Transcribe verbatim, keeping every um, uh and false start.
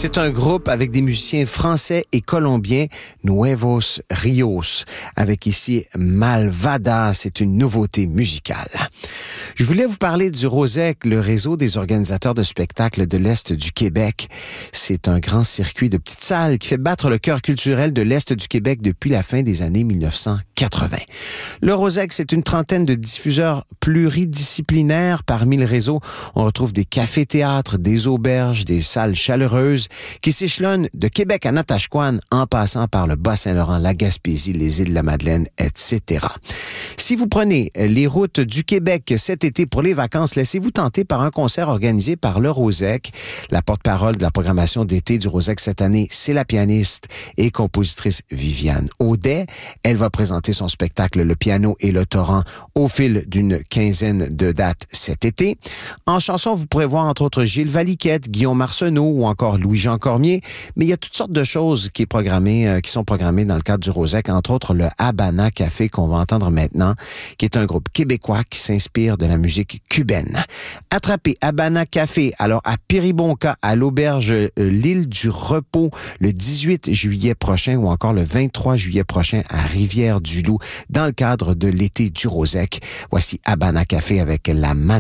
C'est un groupe avec des musiciens français et colombiens, Nuevos Rios, avec ici Malvada, c'est une nouveauté musicale. Je voulais vous parler du Rosec, le réseau des organisateurs de spectacles de l'Est du Québec. C'est un grand circuit de petites salles qui fait battre le cœur culturel de l'Est du Québec depuis la fin des années mille neuf cent quatre-vingts. Le Rosec, c'est une trentaine de diffuseurs pluridisciplinaires. Parmi le réseau, on retrouve des cafés-théâtres, des auberges, des salles chaleureuses qui s'échelonnent de Québec à Natashquan en passant par le Bas-Saint-Laurent, la Gaspésie, les îles de la Madeleine, et cetera. Si vous prenez les routes du Québec cet été pour les vacances, laissez-vous tenter par un concert organisé par le Rosec. La porte-parole de la programmation d'été du Rosec cette année, c'est la pianiste et compositrice Viviane Audet. Elle va présenter son spectacle Le piano et le torrent au fil d'une quinzaine de dates cet été. En chanson, vous pourrez voir entre autres Gilles Valiquette, Guillaume Arsenault ou encore Louis-Jean Cormier, mais il y a toutes sortes de choses qui, est programmées, euh, qui sont programmées dans le cadre du Rosec, entre autres le Habana Café qu'on va entendre maintenant, qui est un groupe québécois qui s'inspire de la musique cubaine. Attrapez Habana Café alors à Péribonka, à l'auberge euh, L'Île du Repos, le dix-huit juillet prochain ou encore le vingt-trois juillet prochain à Rivière-du-Loup, dans le cadre de l'été du Rosec. Voici Habana Café avec la